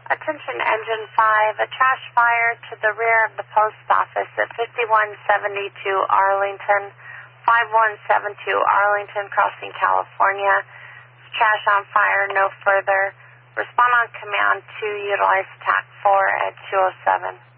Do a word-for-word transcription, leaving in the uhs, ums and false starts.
Attention Engine five, a trash fire to the rear of the post office at fifty-one seventy-two Arlington, five one seven two Arlington Crossing, California. Trash on fire, no further. Respond on command to utilize TAC four at two oh seven.